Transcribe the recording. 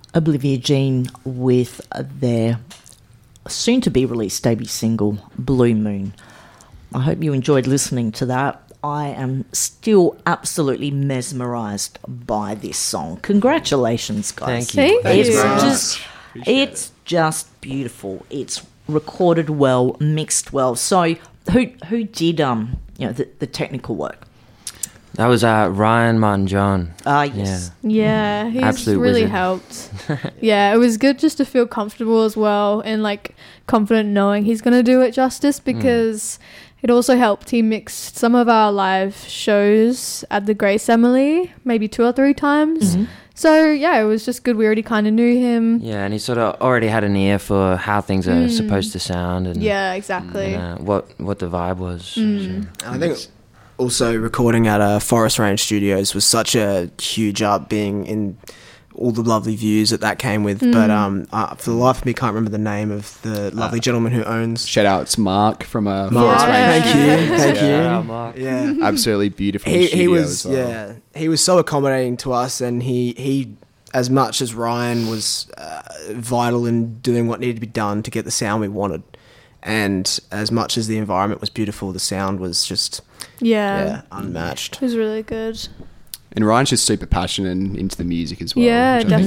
Olivia Jean with their soon-to-be released debut single, Blue Moon. I hope you enjoyed listening to that. I am still absolutely mesmerised by this song. Congratulations, guys. Thank you. Thanks It's very much. just, it's just beautiful. It's recorded well, mixed well. So, who did the technical work? That was Ryan Martin John. Yes. Yeah, he's Absolute really wizard. helped. Yeah, it was good just to feel comfortable as well and like confident knowing he's going to do it justice, because it also helped. He mixed some of our live shows at the Grace Emily maybe 2 or 3 times. So yeah, it was just good. We already kind of knew him. Yeah, and he sort of already had an ear for how things are supposed to sound, and Yeah, exactly. what the vibe was. So. I think also recording at Forest Range Studios was such a huge up, being in all the lovely views that came with. But for the life of me, can't remember the name of the lovely gentleman who owns. Shout out to Mark from Mark, Forest Range. thank you. Yeah, Mark. Yeah. Absolutely beautiful He studio was as well. he was so accommodating to us, and he as much as Ryan was vital in doing what needed to be done to get the sound we wanted, and as much as the environment was beautiful, the sound was just unmatched. It was really good. And Ryan's just super passionate and into the music as well. Yeah, which I think